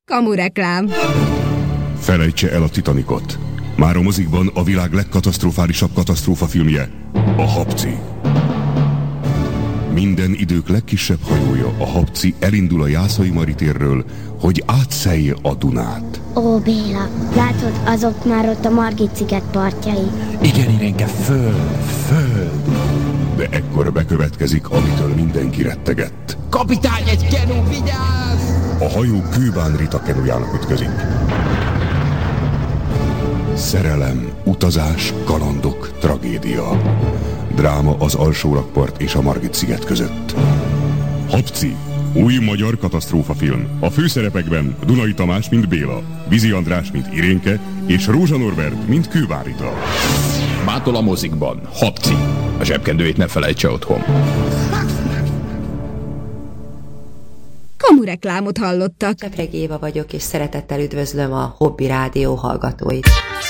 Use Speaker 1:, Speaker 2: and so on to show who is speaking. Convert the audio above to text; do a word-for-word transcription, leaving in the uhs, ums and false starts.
Speaker 1: Kamureklám.
Speaker 2: Felejtse el a Titanicot. Már a mozikban a világ legkatasztrofálisabb katasztrófafilmje, a Habci. Minden idők legkisebb hajója, a Habci elindul a Jászai Mari térről, hogy átszelje a Dunát.
Speaker 3: Ó, Béla, látod, azok már ott a Margit-sziget partjai.
Speaker 4: Igen, Irénke, föld, föld.
Speaker 2: De ekkor bekövetkezik, amitől mindenki rettegett.
Speaker 4: Kapitány, egy kenú, vigyázz!
Speaker 2: A hajó Kőbán Rita kenujának ütközik. Szerelem, utazás, kalandok, tragédia. Dráma az Alsórakpart és a Margit-sziget között. Habci, új magyar katasztrófafilm. A főszerepekben Dunai Tamás, mint Béla, Vizi András, mint Irénke, és Rózsa Norbert, mint Kőbán Rita.
Speaker 4: Mától a mozikban, Habci. A zsebkendőjét ne felejtse otthon.
Speaker 1: Kamureklámot hallottak.
Speaker 5: Sepregi Éva vagyok, és szeretettel üdvözlöm a Hobby Rádió hallgatóit.